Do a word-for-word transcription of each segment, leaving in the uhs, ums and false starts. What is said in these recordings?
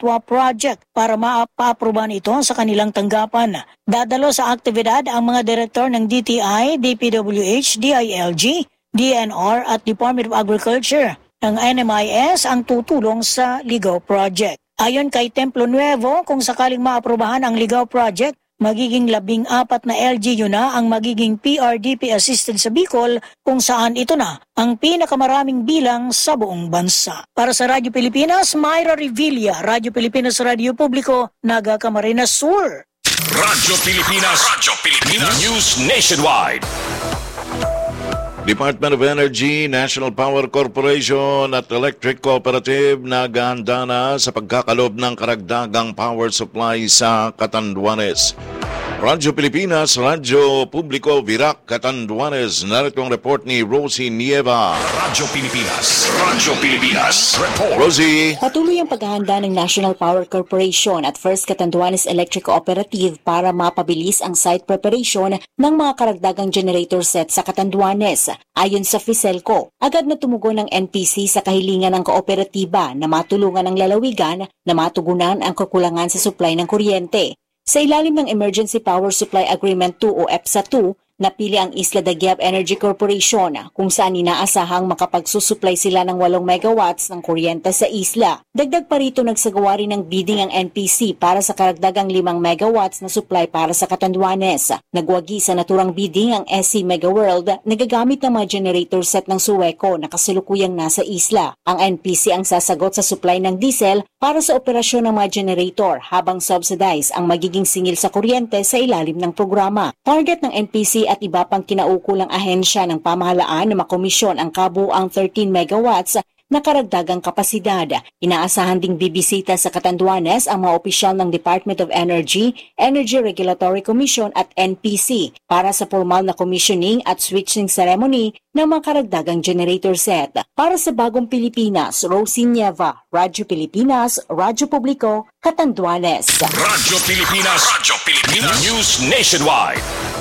Katwa Project para maaprubahan ito sa kanilang tanggapan. Dadalo sa aktibidad ang mga direktor ng D T I, D P W H, D I L G, D N R at Department of Agriculture. Ang N M I S ang tutulong sa Ligaw Project. Ayon kay Templo Nuevo, kung sakaling maaprubahan ang Ligaw Project, magiging labing apat na L G U na ang magiging P R D P assisted sa Bicol, kung saan ito na ang pinakamaraming bilang sa buong bansa. Para sa Radyo Pilipinas, Myra Revilla, Radyo Pilipinas Radio Publiko, Naga Camarines Sur. Radyo Pilipinas, Radyo Pilipinas News Nationwide. Department of Energy, National Power Corporation at Electric Cooperative naghahanda na sa pagkakalob ng karagdagang power supply sa Catanduanes. Radyo Pilipinas, Radyo Publiko, Virac, Catanduanes. Narito ang report ni Rosie Nieva. Radyo Pilipinas, Radyo Pilipinas, report. Rosie. Patuloy ang paghahanda ng National Power Corporation at First Catanduanes Electric Cooperative para mapabilis ang site preparation ng mga karagdagang generator set sa Catanduanes. Ayon sa Fiselco, agad na tumugon ng N P C sa kahilingan ng kooperatiba na matulungan ng lalawigan na matugunan ang kakulangan sa supply ng kuryente. Sa ilalim ng Emergency Power Supply Agreement two o EPSA two, napili ang Isla Daguiab Energy Corporation kung saan inaasahang makapagsusupply sila ng walong megawatts ng kuryente sa isla. Dagdag pa rito nagsagawa rin ng bidding ang N P C para sa karagdagang limang megawatts na supply para sa Catanduanes. Nagwagi sa naturang bidding ang S C Megaworld na gagamit ng mga generator set ng Sueco na kasalukuyang nasa isla. Ang N P C ang sasagot sa supply ng diesel para sa operasyon ng mga generator habang subsidize ang magiging singil sa kuryente sa ilalim ng programa. Target ng N P C at iba pang kinaukulang ahensya ng pamahalaan na makomisyon ang kabuuang thirteen megawatts na karagdagang kapasidad. Inaasahan ding bibisita sa Catanduanes ang mga opisyal ng Department of Energy, Energy Regulatory Commission at N P C para sa formal na commissioning at switching ceremony ng mga karagdagang generator set. Para sa Bagong Pilipinas, Rosie Nieva, Radyo Pilipinas, Radyo Publiko, Catanduanes. Radyo Pilipinas, Radyo Pilipinas News Nationwide.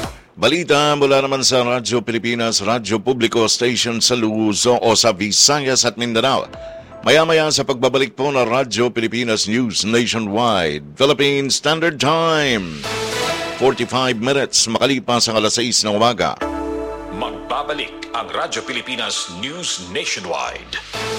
Balita mula naman sa Radyo Pilipinas, Radyo Publiko Station sa Luzon o sa Visayas at Mindanao. Maya-maya sa pagbabalik po ng Radyo Pilipinas News Nationwide, Philippine Standard Time. forty-five minutes makalipas ang alas sais ng umaga. Magbabalik ang Radyo Pilipinas News Nationwide.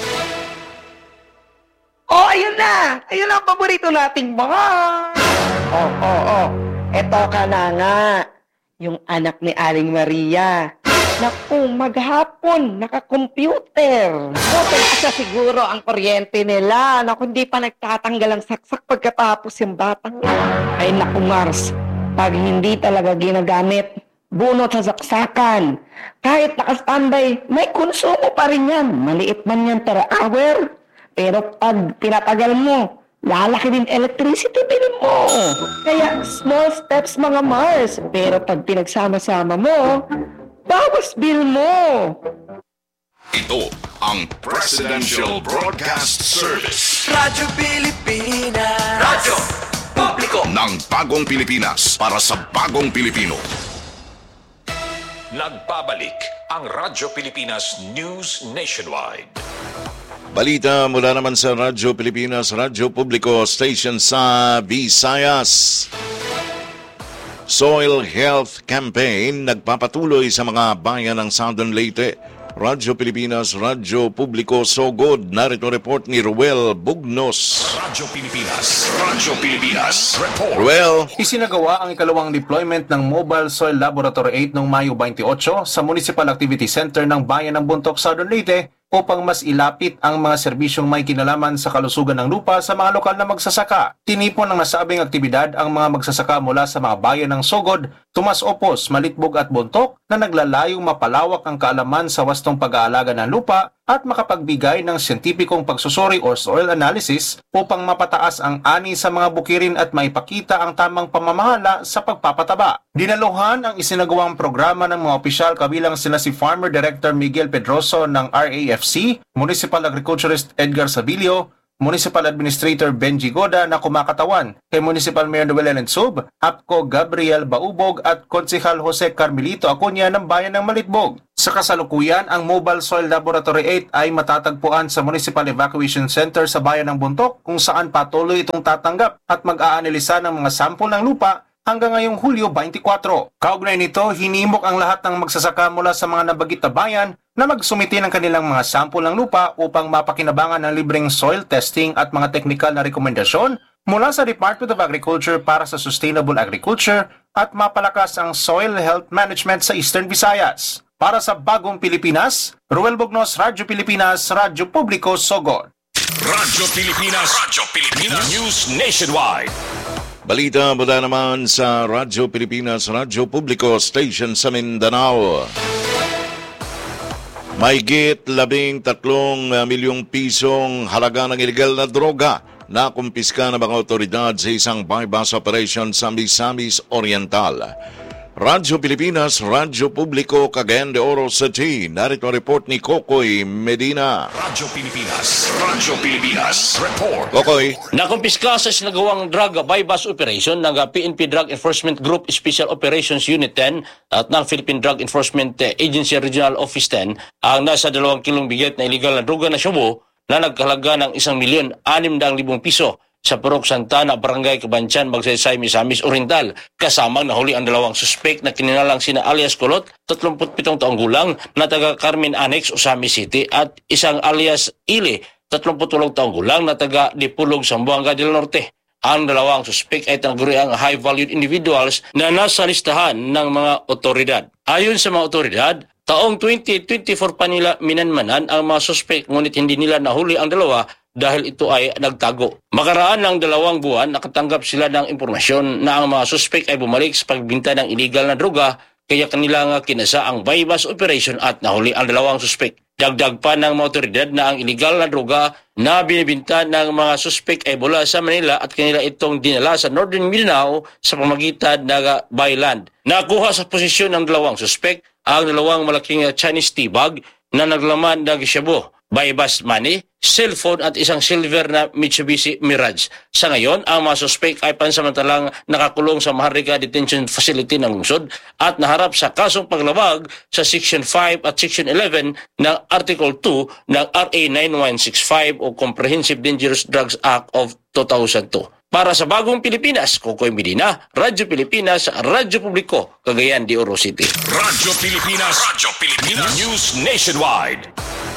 Oh, ayun na! Ayun ang paborito nating mga... Oh, oh, oh. Eto ka na nga. Yung anak ni Aling Maria. Naku, maghapon, naka-computer. Buti asa siguro ang kuryente nila. Naku, hindi pa nagtatanggal ang saksak pagkatapos yung batang. Ay naku, Mars, pag hindi talaga ginagamit, bunot sa saksakan. Kahit naka-standby, may konsumo pa rin yan. Maliit man yan per hour. Pero pag pinatagal mo, lalaki din electricity bill mo. Kaya small steps mga Mars. Pero pag pinagsama-sama mo, bawas bill mo. Ito ang Presidential Broadcast Service. Radyo Pilipinas. Radyo Publiko ng Bagong Pilipinas para sa Bagong Pilipino. Nagbabalik ang Radyo Pilipinas News Nationwide. Balita mula naman sa Radyo Pilipinas, Radyo Publiko Station sa Visayas. Soil Health Campaign nagpapatuloy sa mga bayan ng Southern Leyte. Radyo Pilipinas, Radyo Publiko Sogod. Narito report ni Ruel Bugnos. Radyo Pilipinas, Radyo Pilipinas, report. Ruel. Isinagawa ang ikalawang deployment ng Mobile Soil Laboratory eight noong Mayo twenty-eight sa Municipal Activity Center ng Bayan ng Buntok, Southern Leyte upang mas ilapit ang mga serbisyong may kinalaman sa kalusugan ng lupa sa mga lokal na magsasaka. Tinipon ng nasabing aktibidad ang mga magsasaka mula sa mga bayan ng Sogod, Tomas Opos, Malitbog at Buntok na naglalayong mapalawak ang kaalaman sa wastong pag-aalaga ng lupa at makapagbigay ng siyentipikong pagsusuri o soil analysis upang mapataas ang ani sa mga bukirin at maipakita ang tamang pamamahala sa pagpapataba. Dinaluhan ang isinagawang programa ng mga opisyal kabilang sila si Farmer Director Miguel Pedroso ng R A F C, Municipal Agriculturist Edgar Sabilio, Municipal Administrator Benji Goda na kumakatawan, kay Municipal Mayor Noel Ensub, APCO Gabriel Baubog at Konsehal Jose Carmelito Acuña ng Bayan ng Malitbog. Sa kasalukuyan, ang Mobile Soil Laboratory eight ay matatagpuan sa Municipal Evacuation Center sa Bayan ng Bontoc kung saan patuloy itong tatanggap at mag-aanalisa ng mga sampol ng lupa hanggang ngayong Hulyo twenty-four. Kaugnay nito, hinimok ang lahat ng magsasaka mula sa mga nabagit na bayan na magsumiti ng kanilang mga sampol ng lupa upang mapakinabangan ng libreng soil testing at mga teknikal na rekomendasyon mula sa Department of Agriculture para sa Sustainable Agriculture at mapalakas ang soil health management sa Eastern Visayas. Para sa Bagong Pilipinas, Ruel Bognos, Radyo Pilipinas, Radyo Publiko, Sogod. Radyo Pilipinas, Radyo Pilipinas News Nationwide. Balita mula naman sa Radyo Pilipinas, Radyo Publiko Station sa Mindanao. Mahigit labing tatlong milyong pisong halaga ng ilegal na droga na kumpiska ng mga otoridad sa isang bypass operation sa Misamis Oriental. Radyo Pilipinas, Radyo Publiko, Cagayan de Oro City. Narito ang report ni Kokoy Medina. Radyo Pilipinas, Radyo Pilipinas Report. Kokoy. Nakumpiska sa sinagawang drug bypass operation ng P N P Drug Enforcement Group Special Operations Unit ten at ng Philippine Drug Enforcement Agency Regional Office ten ang nasa dalawang kilong bigat na illegal na droga na shabu na nagkahalaga ng isang milyon anim daang libong piso sa Purok Santana, Barangay Cabantian, Magsaysay, Misamis Oriental. Kasamang nahuli ang dalawang suspek na kininalang sina alias Kulot, tatlumputpitong taong gulang, na taga Carmen Annex, Osami City, at isang alias Ile, tatlumputwalong taong gulang, na taga Dipulog, Zamboanga del Norte. Ang dalawang suspek ay tinaguriang high-valued individuals na nasa listahan ng mga otoridad. Ayon sa mga otoridad, taong twenty twenty-four pa nila minanmanan ang mga suspek, ngunit hindi nila nahuli ang dalawa dahil ito ay nagtago. Makaraan ng dalawang buwan, nakatanggap sila ng impormasyon na ang mga suspek ay bumalik sa pagbinta ng illegal na droga, kaya kanila nga kinasa ang bypass operation at nahuli ang dalawang suspek. Dagdag pa ng mga otoridad na ang illegal na droga na binibinta ng mga suspek ay mula sa Manila at kanila itong dinala sa Northern Mindanao sa pamagitan ng byland. Nakuha sa posisyon ng dalawang suspek ang dalawang malaking Chinese tea bag na naglaman ng shabu, bypass money, cellphone at isang silver na Mitsubishi Mirage. Sa ngayon, ang mga suspek ay pansamantalang nakakulong sa Maharlika Detention Facility ng lungsod at naharap sa kasong paglabag sa Section five at Section eleven ng Article two ng R A nine one six five o Comprehensive Dangerous Drugs Act of two thousand two. Para sa Bagong Pilipinas, Kokoy Medina, Radyo Pilipinas, Radyo Publiko, Cagayan de Oro City. Radyo Pilipinas, Radyo Pilipinas News Nationwide.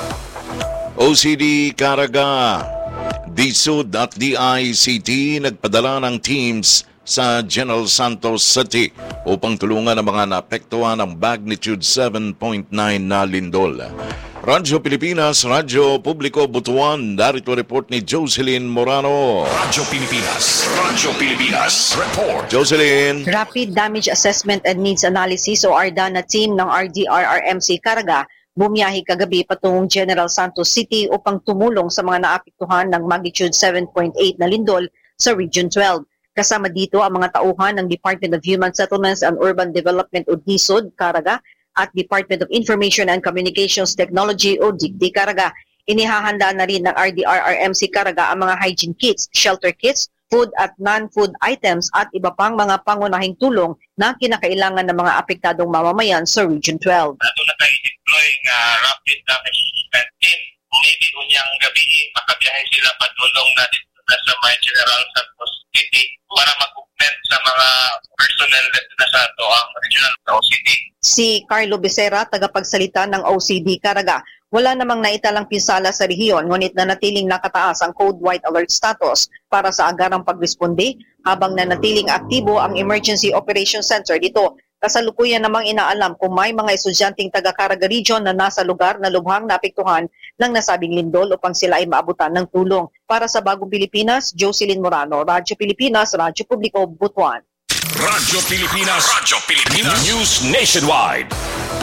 O C D Caraga, D S U D at D I C T nagpadala ng teams sa General Santos City upang tulungan ang mga naapektuhan ng magnitude seven point nine na lindol. Radyo Pilipinas, Radyo Publiko, Butuan. Narito report ni Jocelyn Morano. Radyo Pilipinas, Radyo Pilipinas Report. Jocelyn. Rapid Damage Assessment and Needs Analysis o R D A N na team ng R D R R M C Caraga bumiyahe kagabi patungong General Santos City upang tumulong sa mga naapektuhan ng magnitude seven point eight na lindol sa Region twelve. Kasama dito ang mga tauhan ng Department of Human Settlements and Urban Development o D S U D Caraga at Department of Information and Communications Technology o D I C T Caraga. Inihahanda na rin ng R D R R M C Caraga ang mga hygiene kits, shelter kits, food at non-food items at iba pang mga pangunahing tulong na kinakailangan ng mga apektadong mamamayan sa Region twelve. Ato na tayo deploy nga rapid damage assessment team. Maybe unyang gabi, makabiyahe sila padulong na dito na sa may General Santos City para mag-augment sa mga personnel na sa ito ang regional O C D. Si Carlo Becerra, tagapagsalita ng O C D Caraga, wala namang naitalang pinsala sa rehiyon, ngunit nanatiling nakataas ang Code White Alert status para sa agarang pagresponde habang nanatiling aktibo ang Emergency Operations Center dito. Kasalukuyan namang inaalam kung may mga estudyanteng taga-Caraga Region na nasa lugar na lubhang naapektuhan ng nasabing lindol upang sila ay maabutan ng tulong. Para sa Bagong Pilipinas, Jocelyn Morano, Radyo Pilipinas, Radyo Publiko, Butuan. Radyo Pilipinas, Radyo Pilipinas News Nationwide.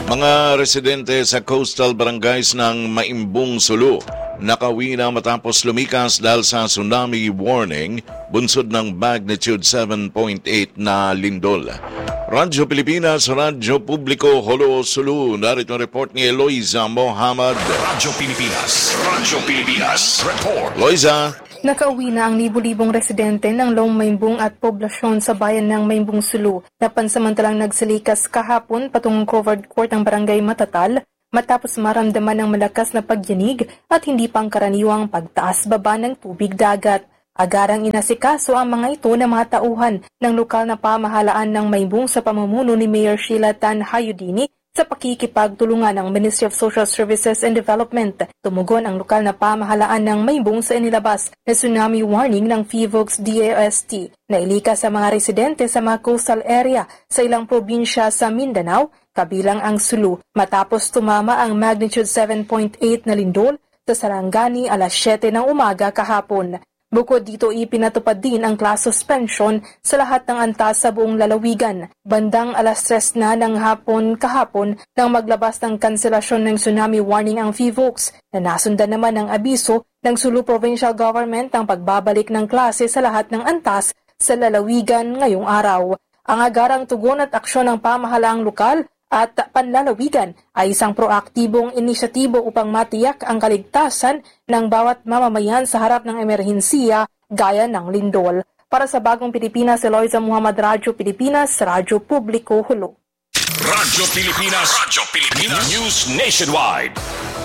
Mga residente sa coastal barangays ng Maimbong, Sulu nakauwi na matapos lumikas dahil sa tsunami warning bunsod ng magnitude seven point eight na lindol. Radyo Pilipinas, Radyo Publiko, Holo, Sulu. Narito ang report ni Eloisa Mohamad. Radyo Pilipinas, Radyo Pilipinas, report. Eloisa. Nakauwi na ang libu-libong residente ng Long Maimbong at poblasyon sa bayan ng Maimbong, Sulu na pansamantalang nagsalikas kahapon patungong covered court ng barangay Matatal matapos maramdaman ng malakas na pagyanig at hindi pangkaraniwang pagtaas-baba ng tubig dagat. Agarang inasikaso ang mga ito na mga tauhan ng lokal na pamahalaan ng Maimbong sa pamumuno ni Mayor Sheila Tan Hayudini sa pakikipagtulungan ng Ministry of Social Services and Development. Tumugon ang lokal na pamahalaan ng Maimbong sa inilabas na tsunami warning ng PHIVOLCS D A S T na ilikas sa mga residente sa mga coastal area sa ilang probinsya sa Mindanao, kabilang ang Sulu, matapos tumama ang magnitude seven point eight na lindol sa Sarangani alas siyete ng umaga kahapon. Bukod dito, ipinatupad din ang class suspension sa lahat ng antas sa buong lalawigan. Bandang alas tres na ng hapon kahapon nang maglabas ng kanselasyon ng tsunami warning ang PHIVOLCS na nasundan naman ng abiso ng Sulu Provincial Government ang pagbabalik ng klase sa lahat ng antas sa lalawigan ngayong araw. Ang agarang tugon at aksyon ng pamahalaang lokal at panlalawigan ay isang proaktibong inisyatibo upang matiyak ang kaligtasan ng bawat mamamayan sa harap ng emerhensiya gaya ng lindol. Para sa Bagong Pilipinas, Eloisa Muhammad, Radyo Pilipinas, Radyo Publiko, Hulu. Radyo Pilipinas, Radyo Pilipinas, News Nationwide.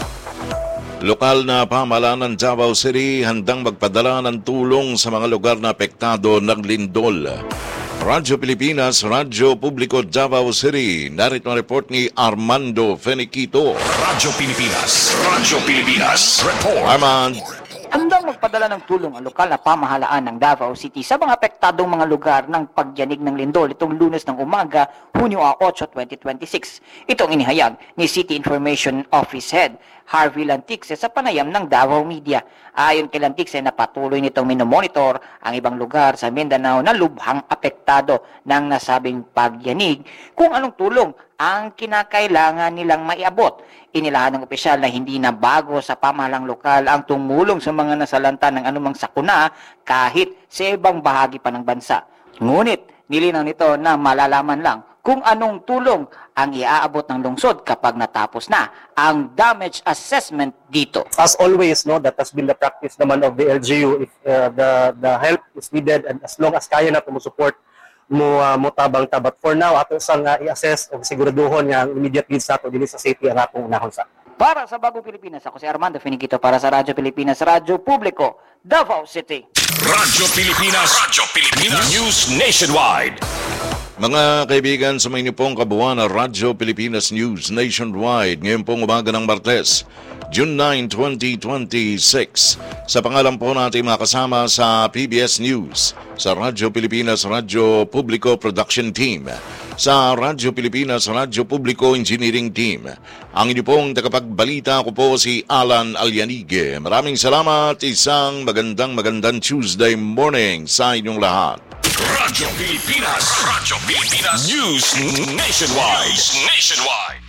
Lokal na pamahalaan ng Davao City handang magpadala ng tulong sa mga lugar na apektado ng lindol. Radyo Pilipinas, Radyo Publiko, Davao City. Narito ang report ni Armando Feniquito. Radyo Pilipinas, Radyo Pilipinas, report. Armand. Handang magpadala ng tulong ang lokal na pamahalaan ng Davao City sa mga apektadong mga lugar ng pagyanig ng lindol itong Lunes ng umaga, Hunyo eight, twenty twenty-six. Ito ang inihayag ni City Information Office Head Harvey Lantixe sa panayam ng Davao Media. Ayon kay Lantixe na patuloy nitong minomonitor ang ibang lugar sa Mindanao na lubhang apektado ng nasabing pagyanig kung anong tulong ang kinakailangan nilang maiabot. Inilahan ng opisyal na hindi na bago sa pamahalang lokal ang tumulong sa mga nasalanta ng anumang sakuna kahit sa ibang bahagi pa ng bansa. Ngunit nilinaw nito na malalaman lang kung anong tulong ang iaabot ng lungsod kapag natapos na ang damage assessment dito. As always, no, that has been the practice naman of the L G U. If uh, the the help is needed and as long as kaya na tumusuport mo uh, mo tabang tabat. For now, ato sang uh, i-assess o siguraduhon nga ang immediate needs nato dinhi sa safety ang atong unahon sa. Para sa Bagong Pilipinas, ako si Armando Feniquito para sa Radyo Pilipinas, Radyo Publiko, Davao City. Radyo Pilipinas, Radyo Pilipinas, News Nationwide. Mga kaibigan, sa may pong kabuuan ng Radyo Pilipinas News Nationwide ngayon pong umaga ng Martes, June ninth, twenty twenty-six. Sa pangalan po natin mga kasama sa P B S News, sa Radyo Pilipinas Radyo Publiko Production Team, sa Radyo Pilipinas Radyo Publiko Engineering Team. Ang inyo pong tagapagbalita ko po si Alan Alianige. Maraming salamat, isang magandang magandang Tuesday morning sa inyong lahat. Radyo Pilipinas, Radyo Pilipinas News Nationwide. News Nationwide.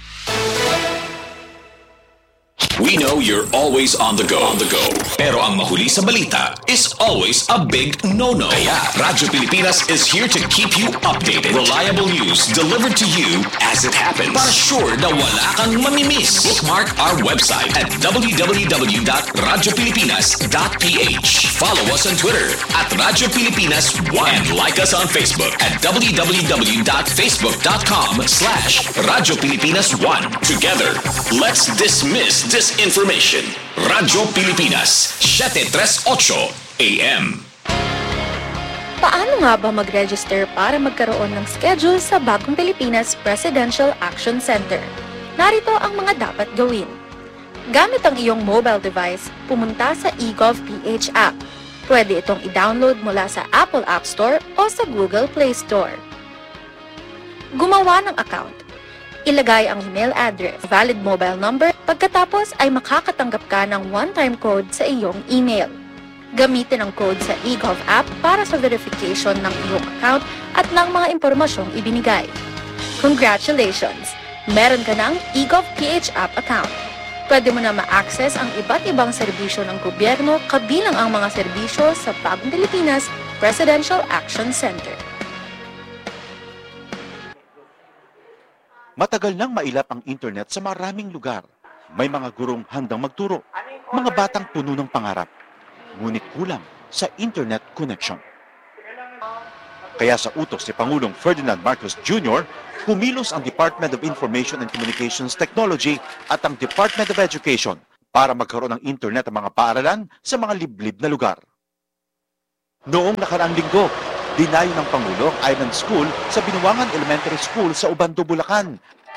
We know you're always on the go. On the go. Pero ang mahuli sa balita is always a big no-no. Kaya Radyo Pilipinas is here to keep you updated. Reliable news delivered to you as it happens. Para sure na wala kang mamimiss. Bookmark our website at w w w dot radyo pilipinas dot p h. Follow us on Twitter at Radyo Pilipinas one and like us on Facebook at w w w dot facebook dot com slash Radyo Pilipinas one. Together, let's dismiss disinformation. Radyo Pilipinas, seven thirty-eight A M. Paano nga ba mag-register para magkaroon ng schedule sa Bagong Pilipinas Presidential Action Center? Narito ang mga dapat gawin. Gamit ang iyong mobile device, pumunta sa eGovPH app. Pwede itong i-download mula sa Apple App Store o sa Google Play Store. Gumawa ng account. Ilagay ang email address, valid mobile number, pagkatapos ay makakatanggap ka ng one-time code sa iyong email. Gamitin ang code sa eGov app para sa verification ng iyong account at ng mga impormasyong ibinigay. Congratulations! meron ka ng eGovPH app account. Pwede mo na ma-access ang iba't ibang serbisyo ng gobyerno kabilang ang mga serbisyo sa Bagong Pilipinas Presidential Action Center. Matagal nang mailap ang internet sa maraming lugar. May mga gurong handang magturo, mga batang puno ng pangarap, ngunit kulang sa internet connection. Kaya sa utos ni Pangulong Ferdinand Marcos Junior, kumilos ang Department of Information and Communications Technology at ang Department of Education para magkaroon ng internet ang mga paaralan sa mga liblib na lugar. Noong nakaraang linggo, dinayo ng Pangulo ang Island School sa Binuangan Elementary School sa Ubando, Bulacan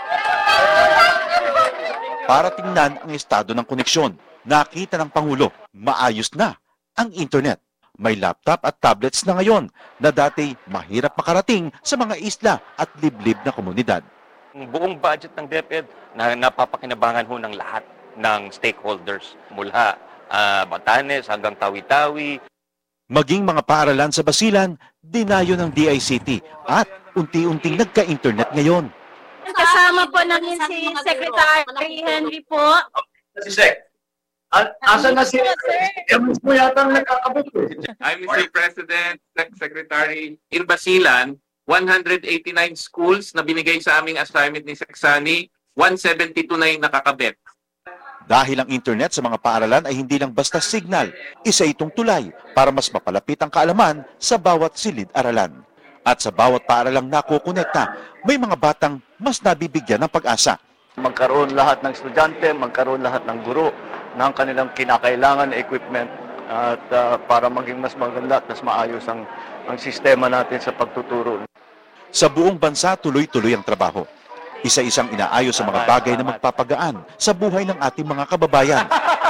para tingnan ang estado ng koneksyon. Nakita ng Pangulo, maayos na ang internet. May laptop at tablets na ngayon na dati mahirap makarating sa mga isla at liblib na komunidad. Ang buong budget ng DepEd na napapakinabangan ho ng lahat ng stakeholders mula uh, Batanes hanggang Tawi-Tawi. Maging mga paaralan sa Basilan, dinayo ng D I C T at unti-unting nagka-internet ngayon. Kasama po namin si Secretary Henry po. Si Sec, asan na si Emus mo yata ang nakakabot ko? I'm Mister President, Secretary in Basilan, one hundred eighty-nine schools na binigay sa aming assignment ni Seksani, one seventy-two na yung nakakabit. Dahil ang internet sa mga paaralan ay hindi lang basta signal, isa itong tulay para mas mapalapit ang kaalaman sa bawat silid-aralan. At sa bawat paaralang nakukonekta, may mga batang mas nabibigyan ng pag-asa. Magkaroon lahat ng estudyante, magkaroon lahat ng guro ng kanilang kinakailangan na equipment at uh, para maging mas maganda at mas maayos ang, ang sistema natin sa pagtuturo. Sa buong bansa, tuloy-tuloy ang trabaho. Isa-isang inaayos sa mga bagay na magpapagaan sa buhay ng ating mga kababayan.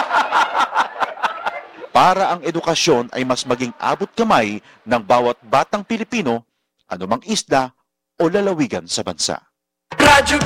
Para ang edukasyon ay mas maging abot kamay ng bawat batang Pilipino, anumang isla o lalawigan sa bansa.